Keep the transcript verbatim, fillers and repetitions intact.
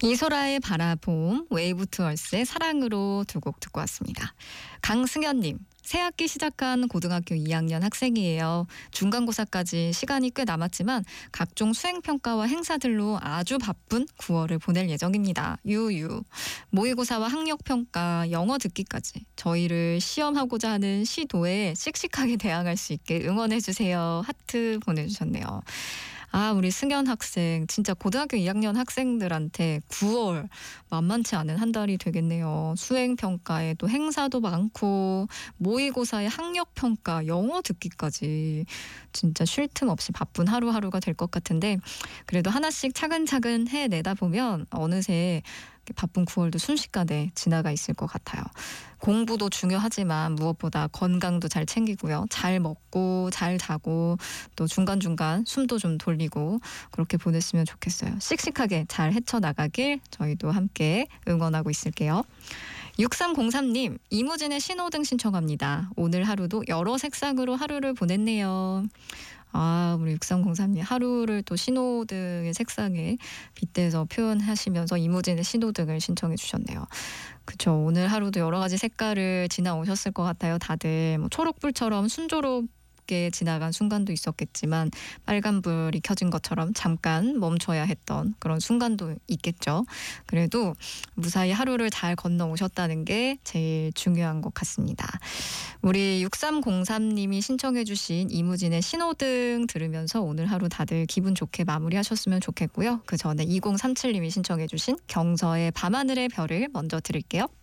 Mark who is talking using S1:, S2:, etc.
S1: 이소라의 바라봄, 웨이브투얼스의 사랑으로 두 곡 듣고 왔습니다. 강승현님, 새학기 시작한 고등학교 이 학년 학생이에요. 중간고사까지 시간이 꽤 남았지만 각종 수행평가와 행사들로 아주 바쁜 구월을 보낼 예정입니다. 유유. 모의고사와 학력평가, 영어 듣기까지 저희를 시험하고자 하는 시도에 씩씩하게 대항할 수 있게 응원해주세요. 하트 보내주셨네요. 아, 우리 승현 학생 진짜 고등학교 이 학년 학생들한테 구월 만만치 않은 한 달이 되겠네요. 수행평가에 또 행사도 많고 모의고사에 학력평가, 영어 듣기까지 진짜 쉴 틈 없이 바쁜 하루하루가 될 것 같은데 그래도 하나씩 차근차근 해내다 보면 어느새 바쁜 구월도 순식간에 지나가 있을 것 같아요. 공부도 중요하지만 무엇보다 건강도 잘 챙기고요. 잘 먹고 잘 자고 또 중간중간 숨도 좀 돌리고 그렇게 보냈으면 좋겠어요. 씩씩하게 잘 헤쳐나가길 저희도 함께 응원하고 있을게요. 육삼공삼님, 이무진의 신호등 신청합니다. 오늘 하루도 여러 색상으로 하루를 보냈네요. 아, 우리 육삼공삼님 하루를 또 신호등의 색상에 빗대서 표현하시면서 이무진의 신호등을 신청해 주셨네요. 그렇죠. 오늘 하루도 여러 가지 색깔을 지나오셨을 것 같아요. 다들 뭐 초록불처럼 순조롭게 지나간 순간도 있었겠지만 빨간불이 켜진 것처럼 잠깐 멈춰야 했던 그런 순간도 있겠죠. 그래도 무사히 하루를 잘 건너오셨다는 게 제일 중요한 것 같습니다. 우리 육삼공삼님이 신청해 주신 이무진의 신호등 들으면서 오늘 하루 다들 기분 좋게 마무리하셨으면 좋겠고요. 그 전에 이공삼칠님이 신청해 주신 경서의 밤하늘의 별을 먼저 들을게요.